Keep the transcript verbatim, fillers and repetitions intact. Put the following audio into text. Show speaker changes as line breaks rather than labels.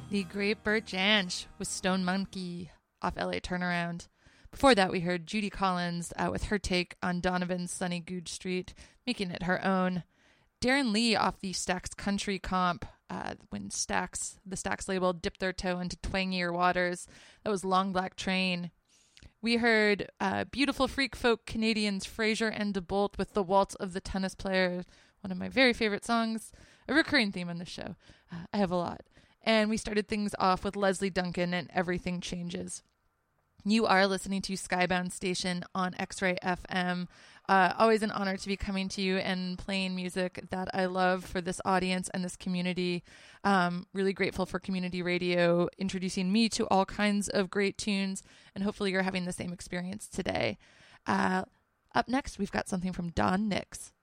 The great Bert Jansch with Stone Monkey off L A Turnaround. Before that, we heard Judy Collins uh, with her take on Donovan's Sunny Googe Street, making it her own. Darren Lee off the Stax Country comp, uh, when Stax, the Stax label, dipped their toe into twangier waters. That was Long Black Train. We heard uh, beautiful freak folk Canadians Fraser and DeBolt with The Waltz of the Tennis Player, one of my very favorite songs, a recurring theme on the show. Uh, I have a lot. And we started things off with Leslie Duncan and Everything Changes. You are listening to Skybound Station on X-Ray F M. Uh, always an honor to be coming to you and playing music that I love for this audience and this community. Um, really grateful for community radio introducing me to all kinds of great tunes, and hopefully you're having the same experience today. Uh, up next, we've got something from Don Nix.